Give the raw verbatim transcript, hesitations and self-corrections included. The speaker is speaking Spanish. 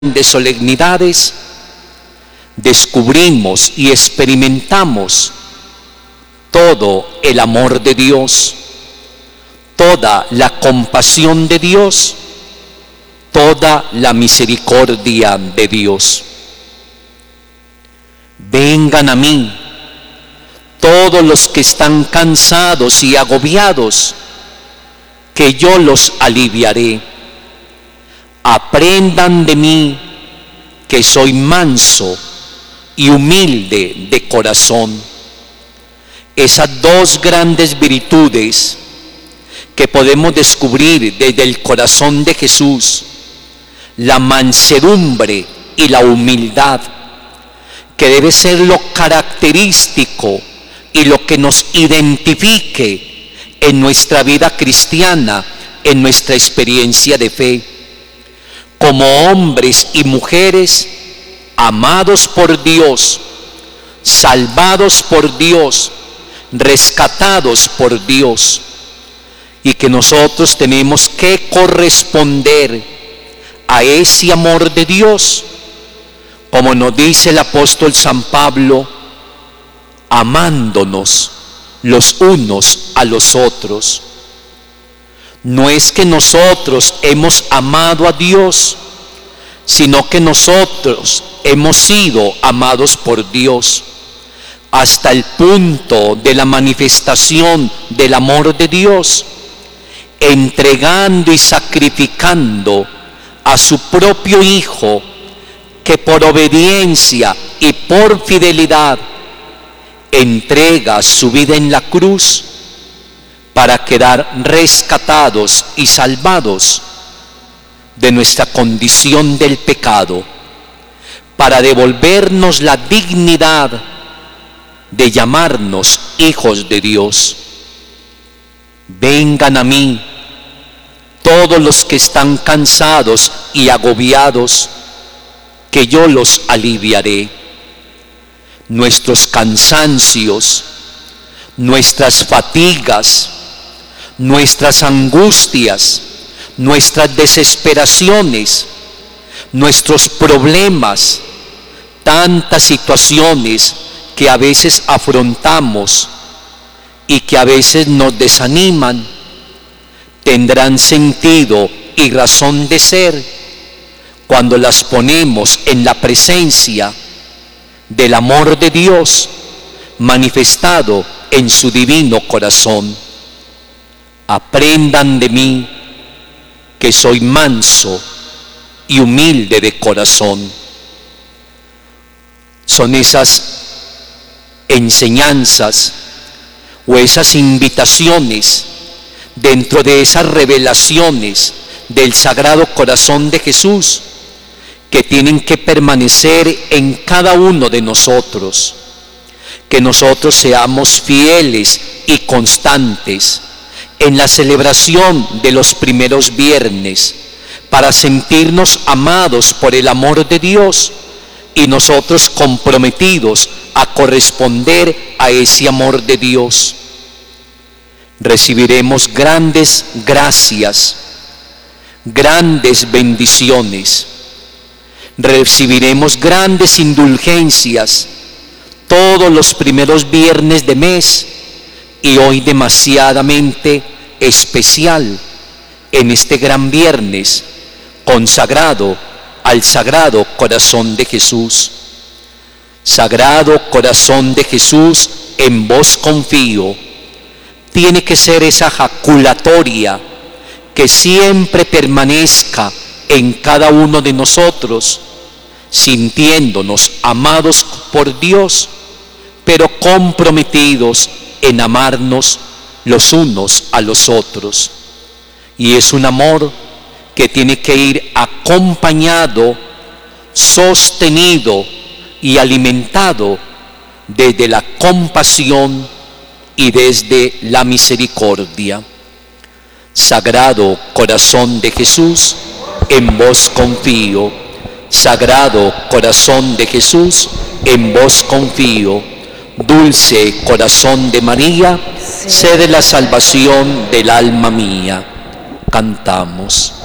de solemnidades, descubrimos y experimentamos todo el amor de Dios, toda la compasión de Dios, toda la misericordia de Dios. Vengan a mí todos los que están cansados y agobiados, que yo los aliviaré. Aprendan de mí, que soy manso y humilde de corazón. Esas dos grandes virtudes que podemos descubrir desde el corazón de Jesús, la mansedumbre y la humildad, que debe ser lo característico y lo que nos identifique en nuestra vida cristiana, en nuestra experiencia de fe, como hombres y mujeres amados por Dios, salvados por Dios, rescatados por Dios, y que nosotros tenemos que corresponder a ese amor de Dios, como nos dice el apóstol San Pablo, amándonos los unos a los otros. No es que nosotros hemos amado a Dios, sino que nosotros hemos sido amados por Dios, hasta el punto de la manifestación del amor de Dios, entregando y sacrificando a su propio Hijo, que por obediencia y por fidelidad entrega su vida en la cruz para quedar rescatados y salvados de nuestra condición del pecado, para devolvernos la dignidad de llamarnos hijos de Dios. Vengan a mí todos los que están cansados y agobiados, que yo los aliviaré. Nuestros cansancios, nuestras fatigas, nuestras angustias, nuestras desesperaciones, nuestros problemas, tantas situaciones que a veces afrontamos y que a veces nos desaniman, tendrán sentido y razón de ser cuando las ponemos en la presencia del amor de Dios manifestado en su divino corazón. Aprendan de mí, que soy manso y humilde de corazón. Son esas enseñanzas o esas invitaciones dentro de esas revelaciones del Sagrado Corazón de Jesús que tienen que permanecer en cada uno de nosotros, que nosotros seamos fieles y constantes en la celebración de los primeros viernes, para sentirnos amados por el amor de Dios y nosotros comprometidos a corresponder a ese amor de Dios. Recibiremos grandes gracias, grandes bendiciones, recibiremos grandes indulgencias todos los primeros viernes de mes, y hoy demasiadamente especial en este gran viernes consagrado al Sagrado Corazón de Jesús. Sagrado Corazón de Jesús, en vos confío. Tiene que ser esa jaculatoria que siempre permanezca en cada uno de nosotros, sintiéndonos amados por Dios, pero comprometidos en amarnos los unos a los otros. Y es un amor que tiene que ir acompañado, sostenido y alimentado desde la compasión y desde la misericordia. Sagrado Corazón de Jesús, en vos confío. Sagrado Corazón de Jesús, en vos confío. Dulce Corazón de María, sé de la salvación del alma mía. Cantamos.